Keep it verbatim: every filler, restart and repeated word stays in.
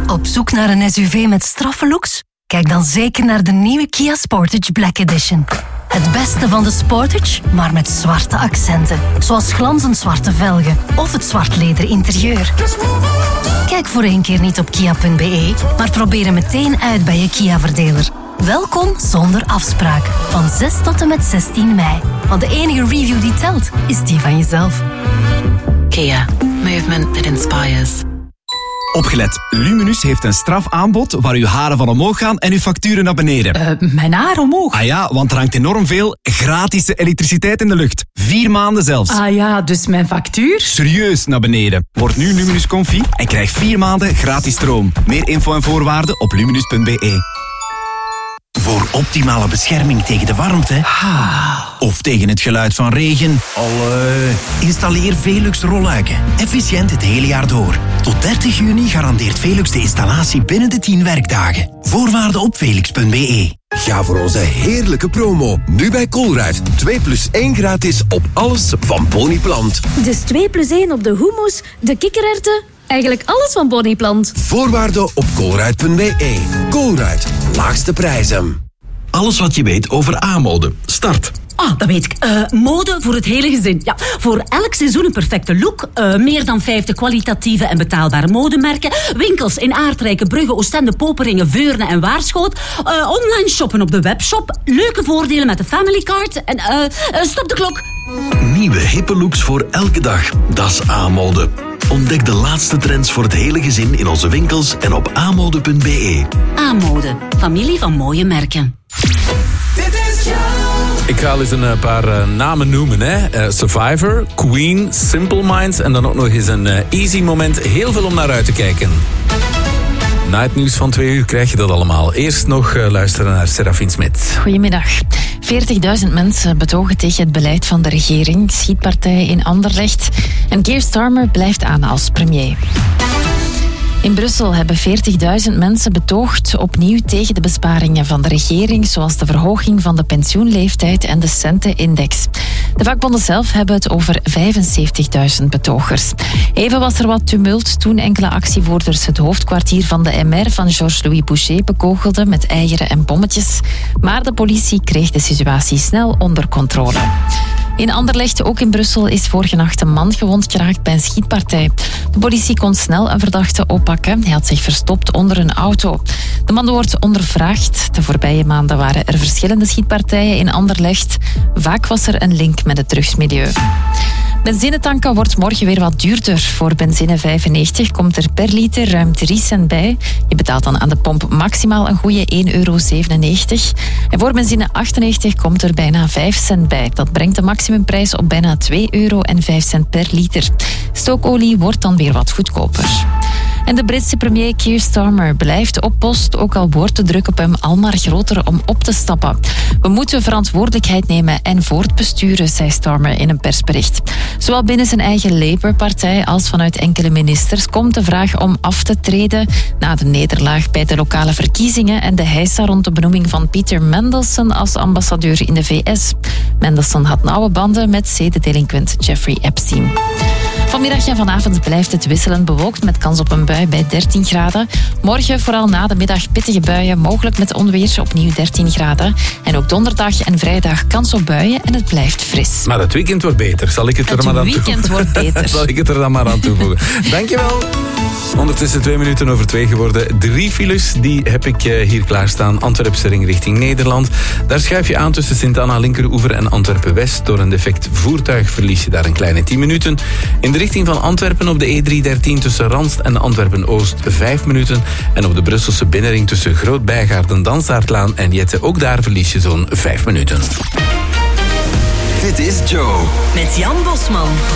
Op zoek naar een S U V met straffe looks? Kijk dan zeker naar de nieuwe Kia Sportage Black Edition. Het beste van de Sportage, maar met zwarte accenten. Zoals glanzend zwarte velgen of het zwart leder interieur. Kijk voor één keer niet op kia punt b e, maar probeer hem meteen uit bij je Kia-verdeler. Welkom zonder afspraak. Van zes tot en met zestien mei. Want de enige review die telt, is die van jezelf. Kia. Movement that inspires. Opgelet, Luminus heeft een strafaanbod waar uw haren van omhoog gaan en uw facturen naar beneden. Uh, mijn haar omhoog? Ah ja, want er hangt enorm veel gratis elektriciteit in de lucht. Vier maanden zelfs. Ah ja, dus mijn factuur? Serieus naar beneden. Word nu Luminus Comfy en krijg vier maanden gratis stroom. Meer info en voorwaarden op luminus punt b e. Voor optimale bescherming tegen de warmte Ah. of tegen het geluid van regen. Allee. Installeer Velux rolluiken. Efficiënt het hele jaar door. Tot dertig juni garandeert Velux de installatie binnen de tien werkdagen. Voorwaarden op velux punt b e. Ga voor onze heerlijke promo. Nu bij Colruyt. twee plus één gratis op alles van Boniplant. Dus twee plus één op de hummus, de kikkererwten... Eigenlijk alles van Boniplant. Voorwaarden op colruyt punt b e. Colruyt. Laagste prijzen. Alles wat je weet over aanmode. Start. Ah, dat weet ik. Uh, mode voor het hele gezin. Ja, voor elk seizoen een perfecte look. Uh, meer dan vijftig kwalitatieve en betaalbare modemerken. Winkels in Aardrijke, Brugge, Oostende, Poperingen, Veurne en Waarschoot. Uh, online shoppen op de webshop. Leuke voordelen met de family card. En uh, uh, stop de klok. Nieuwe hippe looks voor elke dag. Dat is aanmode. Ontdek de laatste trends voor het hele gezin in onze winkels en op aanmode punt b e. Aanmode. Familie van mooie merken. Ik ga al eens een paar uh, namen noemen. Hè. Uh, Survivor, Queen, Simple Minds en dan ook nog eens een uh, easy moment. Heel veel om naar uit te kijken. Na het nieuws van twee uur krijg je dat allemaal. Eerst nog uh, luisteren naar Serafin Smit. Goedemiddag. veertigduizend mensen betogen tegen het beleid van de regering. Schietpartij in Anderlecht. En Keir Starmer blijft aan als premier. In Brussel hebben veertigduizend mensen betoogd opnieuw tegen de besparingen van de regering, zoals de verhoging van de pensioenleeftijd en de centenindex. De vakbonden zelf hebben het over vijfenzeventigduizend betogers. Even was er wat tumult toen enkele actievoerders het hoofdkwartier van de M R van Georges-Louis Boucher bekogelden met eieren en bommetjes. Maar de politie kreeg de situatie snel onder controle. In Anderlecht, ook in Brussel, is vorige nacht een man gewond geraakt bij een schietpartij. De politie kon snel een verdachte oppakken. Hij had zich verstopt onder een auto. De man wordt ondervraagd. De voorbije maanden waren er verschillende schietpartijen in Anderlecht. Vaak was er een link met het drugsmilieu. Benzinetanken wordt morgen weer wat duurder. Voor benzine vijfennegentig komt er per liter ruim drie cent bij. Je betaalt dan aan de pomp maximaal een goede één euro zevenennegentig. En voor benzine achtennegentig komt er bijna vijf cent bij. Dat brengt de maximumprijs op bijna twee euro en vijf cent per liter. Stookolie wordt dan weer wat goedkoper. En de Britse premier Keir Starmer blijft op post, ook al wordt de druk op hem al maar groter om op te stappen. We moeten verantwoordelijkheid nemen en voortbesturen, zei Starmer in een persbericht. Zowel binnen zijn eigen Labour-partij als vanuit enkele ministers komt de vraag om af te treden na de nederlaag bij de lokale verkiezingen en de heisa rond de benoeming van Peter Mandelson als ambassadeur in de V S. Mandelson had nauwe banden met zedendelinquent Jeffrey Epstein. Vanmiddag en vanavond blijft het wisselend bewolkt met kans op een bui bij dertien graden. Morgen vooral na de middag pittige buien, mogelijk met onweer, opnieuw dertien graden. En ook donderdag en vrijdag kans op buien en het blijft fris. Maar het weekend wordt beter. Zal ik het, het er maar aan toevoegen? Het weekend wordt beter. Zal ik het er dan maar aan toevoegen. Dankjewel. Ondertussen twee minuten over twee geworden. Drie files, die heb ik hier klaarstaan. Antwerpse ring richting Nederland. Daar schuif je aan tussen Sint-Anna Linkeroever en Antwerpen-West. Door een defect voertuig verlies je daar een kleine tien minuten. In de richting van Antwerpen op de E driehonderddertien tussen Ranst en Antwerpen-Oost vijf minuten. En op de Brusselse binnenring tussen Groot-Bijgaarden, Dansaardlaan en Jette, ook daar verlies je zo'n vijf minuten. Dit is Joe. Met Jan Bosman.